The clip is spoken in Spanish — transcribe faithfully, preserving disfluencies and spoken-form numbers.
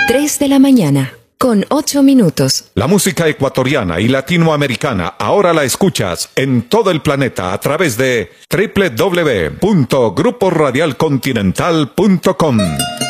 tres de la mañana, con ocho minutos. La música ecuatoriana y latinoamericana ahora la escuchas en todo el planeta a través de doble u doble u doble u punto grupo radial continental punto com.